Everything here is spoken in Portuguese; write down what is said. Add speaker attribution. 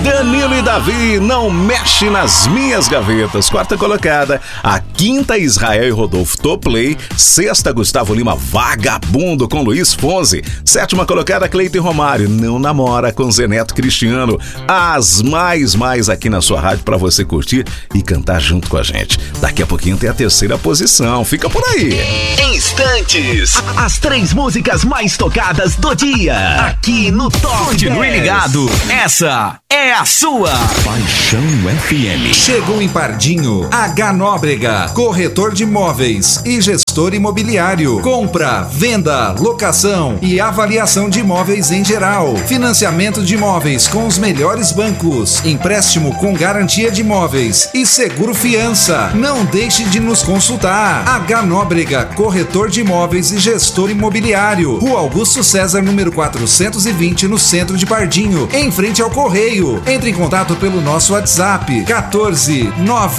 Speaker 1: Danilo e Davi, não mexe nas minhas gavetas. Quarta colocada, a quinta, Israel e Rodolfo, Toplay. Sexta, Gustavo Lima, Vagabundo, com Luiz Fonzi. Sétima colocada, Cleiton e Romário, Não Namora, com Zeneto Cristiano. As mais aqui na sua rádio pra você curtir e cantar junto com a gente. Daqui a pouquinho tem a terceira posição, fica por aí.
Speaker 2: Instantes, as 3 músicas mais tocadas do dia, aqui no Top.
Speaker 3: Continue ligado, essa é a sua
Speaker 4: Paixão FM.
Speaker 5: Chegou em Pardinho, H Nóbrega, corretor de imóveis e gestor imobiliário. Compra, venda, locação e avaliação de imóveis em geral. Financiamento de imóveis com os melhores bancos. Empréstimo com garantia de imóveis e seguro fiança. Não deixe de nos consultar. H Nóbrega, corretor de imóveis e gestor imobiliário. Rua Augusto César, número 420, no centro de Pardinho, em frente ao Correio. Entre em contato pelo nosso WhatsApp 14